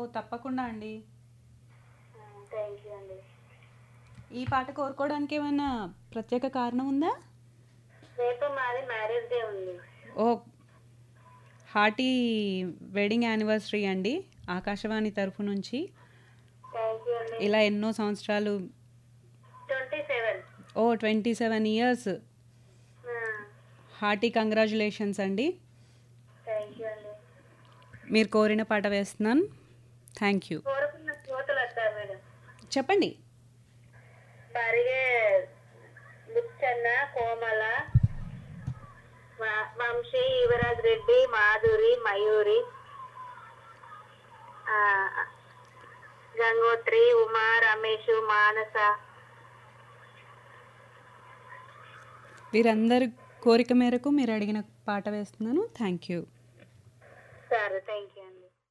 ఓహ్! తప్పకుండా అండి. Thank you అండి. ఈ పాట కోరుకోవడానికి ఏమైనా ప్రత్యేక కారణం ఉందా? రేపు మాది మ్యారేజ్ డే ఉంది. ఓహ్! హార్టీ వెడ్డింగ్ యానివర్సరీ అండి. ఆకాశవాణి తరఫు నుంచి. థ్యాంక్ యూ అండి. ఇలా ఎన్నో సంవత్సరాలు 27. ఓహ్! 27 ఇయర్స్. హార్టీ కంగ్రాచులేషన్స్ అండి. థ్యాంక్ యూ అండి. మీరు కోరిన పాట వేస్తున్నాను. Thank you. కోరుకున్న శ్రోతలు వస్తారు మేడం. చెప్పండి. బరిగే బుచ్చన్న, కోమల, వంశీ, యువరాజ్ రెడ్డి, మాధురి, మయూరి, ఆ, గంగోత్రి, ఉమా, రమేష్, మానస. వీరందరి కోరిక మేరకు మీరు అడిగిన పాట వేస్తున్నాను. Thank you. సరే థ్యాంక్ యూ అండి.